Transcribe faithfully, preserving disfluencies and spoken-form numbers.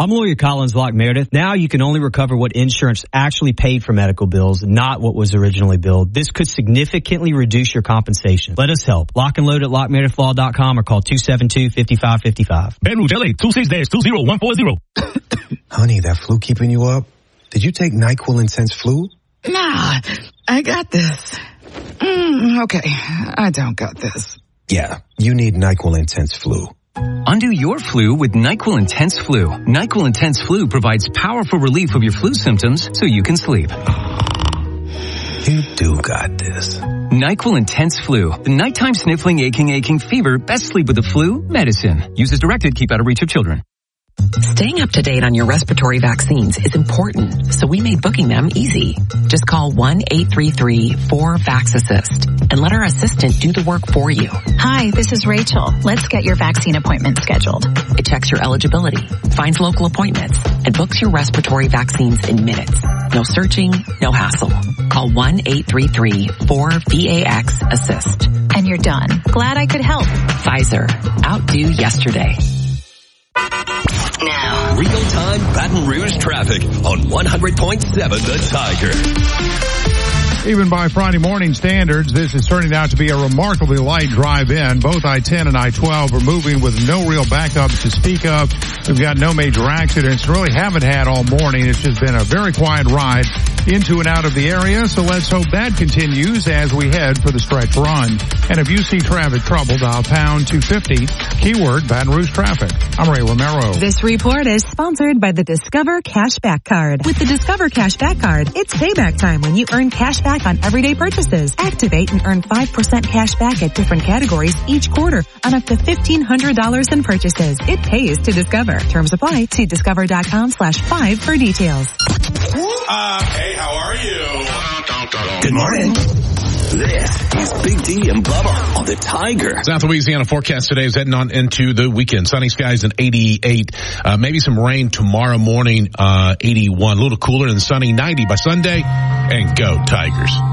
I'm lawyer Collins Locke Meredith. Now you can only recover what insurance actually paid for medical bills, not what was originally billed. This could significantly reduce your compensation. Let us help. Lock and load at lock meredith law dot com or call two seven two, five five five five. Ben Rouge, L A, two six two zero one four zero. Honey, that flu keeping you up? Did you take NyQuil Intense Flu? Nah, I got this. Mm, okay, I don't got this. Yeah, you need NyQuil Intense Flu. Undo your flu with NyQuil Intense Flu. NyQuil Intense Flu provides powerful relief of your flu symptoms so you can sleep. You do got this. NyQuil Intense Flu. The nighttime sniffling, aching, aching fever. Best sleep with the flu medicine. Use as directed. Keep out of reach of children. Staying up to date on your respiratory vaccines is important, so we made booking them easy. Just call one eight three three four vax assist and let our assistant do the work for you. Hi, this is Rachel. Let's get your vaccine appointment scheduled. It checks your eligibility, finds local appointments, and books your respiratory vaccines in minutes. No searching, no hassle. Call one eight three three four vax assist. And you're done. Glad I could help. Pfizer. Outdo yesterday. Now, real-time Baton Rouge traffic on one hundred point seven The Tiger. Even by Friday morning standards, this is turning out to be a remarkably light drive-in. Both I ten and I twelve are moving with no real backups to speak of. We've got no major accidents. Really haven't had all morning. It's just been a very quiet ride into and out of the area, so let's hope that continues as we head for the stretch run. And if you see traffic trouble, dial pound two fifty, keyword Baton Rouge traffic. I'm Ray Romero. This report is sponsored by the Discover Cashback Card. With the Discover Cashback Card, it's payback time when you earn cash back on everyday purchases. Activate and earn five percent cash back at different categories each quarter on up to fifteen hundred dollars in purchases. It pays to Discover. Terms apply. See discover.com slash five for details. Uh, hey, how are you? Good morning. This is Big D and Bubba on The Tiger. South Louisiana forecast today is heading on into the weekend. Sunny skies and eighty-eight. Uh, maybe some rain tomorrow morning, uh, eighty-one. A little cooler and sunny, ninety by Sunday. And go Tigers.